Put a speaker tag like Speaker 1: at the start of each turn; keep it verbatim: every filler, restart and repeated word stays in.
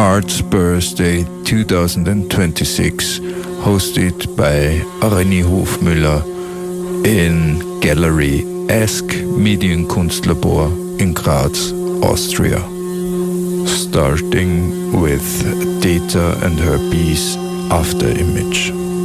Speaker 1: Art's Birthday twenty twenty-six, hosted by René Hofmüller in Gallery Ask Medienkunstlabor in Graz, Austria. Starting with Data and her piece After Image.